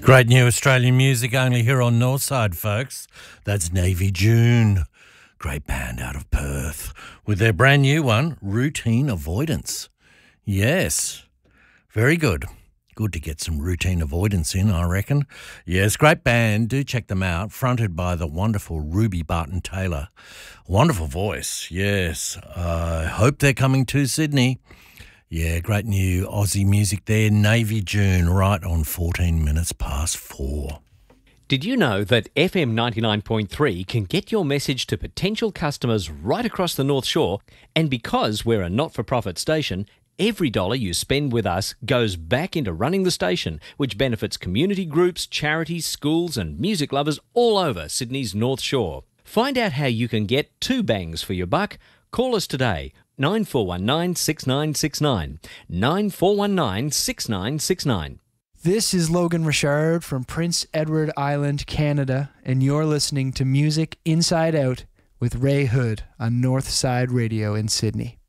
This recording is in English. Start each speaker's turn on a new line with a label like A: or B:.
A: Great new Australian music only here on Northside, folks. That's Navy June. Great band out of Perth with their brand new one, Routine Avoidance. Yes, very good. Good to get some routine avoidance in, I reckon. Yes, great band. Do check them out. Fronted by the wonderful Ruby Barton Taylor. Wonderful voice, yes. I hope they're coming to Sydney. Yeah, great new Aussie music there. Navy June, right on 14 minutes past 4.
B: Did you know that FM 99.3 can get your message to potential customers right across the North Shore? And because we're a not-for-profit station, every dollar you spend with us goes back into running the station, which benefits community groups, charities, schools and music lovers all over Sydney's North Shore. Find out how you can get 2 bangs for your buck. Call us today, 9419 6969, 9419 6969.
C: This is Logan Richard from Prince Edward Island, Canada, and you're listening to Music Inside Out with Ray Hood on Northside Radio in Sydney.